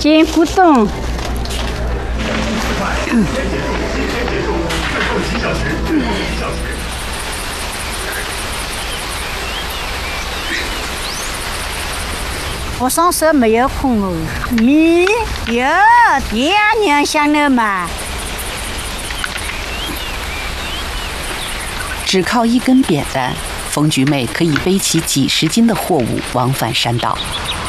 捡古董。我上车没有空哦，你有第二年想了嘛？ 只靠一根扁担，冯菊妹可以背起几十斤的货物往返山道。